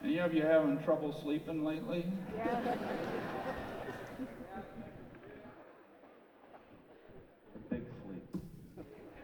Any of you having trouble sleeping lately? Yes.